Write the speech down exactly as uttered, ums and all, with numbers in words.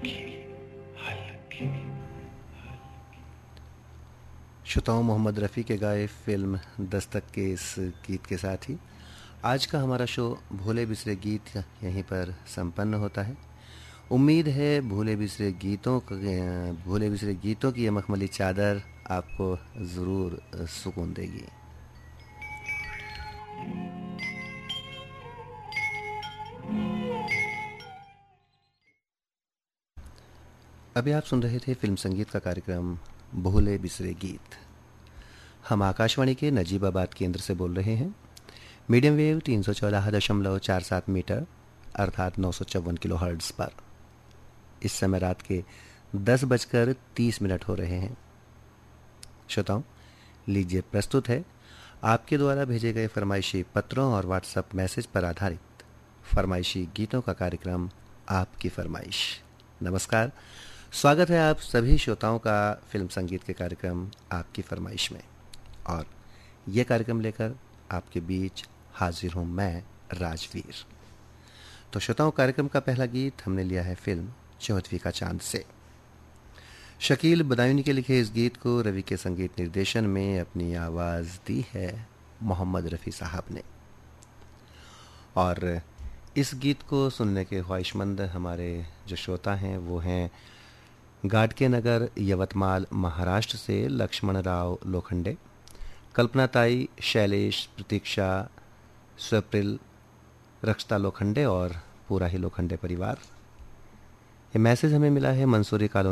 श्रोताओं, मोहम्मद रफ़ी के गाए फिल्म दस्तक के इस गीत के साथ ही आज का हमारा शो भूले बिसरे गीत यहीं पर संपन्न होता है। उम्मीद है भूले बिसरे गीतों भूले बिसरे गीतों की ये मखमली चादर आपको ज़रूर सुकून देगी। अभी आप सुन रहे थे फिल्म संगीत का कार्यक्रम भूले बिसरे गीत। हम आकाशवाणी के नजीबाबाद केंद्र से बोल रहे हैं। मीडियम वेव तीन सौ चौदह दशमलव चार सात मीटर अर्थात नौ सौ चौवन किलो हर्ट्ज़ पर इस समय रात के दस बजकर तीस मिनट हो रहे हैं। श्रोताओं, लीजिए प्रस्तुत है आपके द्वारा भेजे गए फरमाइशी पत्रों और व्हाट्सएप मैसेज पर आधारित फरमाइशी गीतों का कार्यक्रम आपकी फरमाइश। नमस्कार, स्वागत है आप सभी श्रोताओं का फिल्म संगीत के कार्यक्रम आपकी फरमाइश में। और ये कार्यक्रम लेकर आपके बीच हाजिर हूँ मैं, राजवीर। तो श्रोताओं, कार्यक्रम का पहला गीत हमने लिया है फिल्म चौथवी का चांद से। शकील बदायूनी के लिखे इस गीत को रवि के संगीत निर्देशन में अपनी आवाज़ दी है मोहम्मद रफ़ी साहब ने। और इस गीत को सुनने के ख्वाहिशमंद हमारे जो श्रोता हैं वो हैं गाडके नगर, यवतमाल, महाराष्ट्र से लक्ष्मण राव लोखंडे, कल्पनाताई, शैलेश, प्रतीक्षा, स्वप्रिल, रक्षता लोखंडे और पूरा ही लोखंडे परिवार। ये मैसेज हमें मिला है मंसूरी कॉलोनी